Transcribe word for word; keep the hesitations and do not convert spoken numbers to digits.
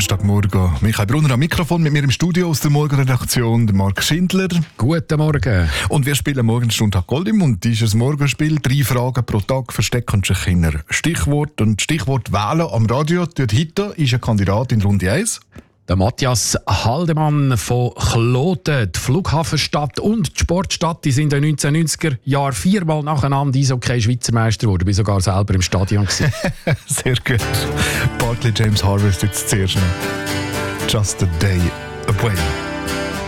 Samstagmorgen. Michael Brunner am Mikrofon, mit mir im Studio aus der Morgenredaktion, der Marc Schindler. Guten Morgen. Und wir spielen morgen Stunde Goldim und dieses Morgenspiel. Drei Fragen pro Tag verstecken sich in Stichwort. Und Stichwort wählen am Radio. Dort heute ist ein Kandidat in Runde eins. Der Matthias Haldemann von Kloten. Die Flughafenstadt und die Sportstadt die sind in den neunzehnhundertneunziger Jahren viermal nacheinander Eishockey-Schweizer Meister geworden. Ich war sogar selber im Stadion. Sehr gut. Barclay James Harvest jetzt zuerst noch. Just a day away.